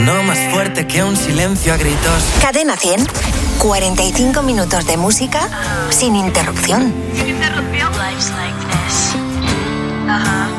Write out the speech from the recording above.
Sonó más fuerte que un silencio a gritos. Cadena 100. 45 minutos de música sin interrupción. Sin interrupción. Life's like this. Ajá.